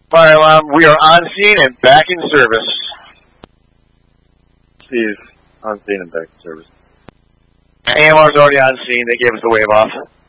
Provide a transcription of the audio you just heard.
Fire alarm, we are on scene and back in service. Steve, on scene and back in service. AMR's already on scene, they gave us the wave off.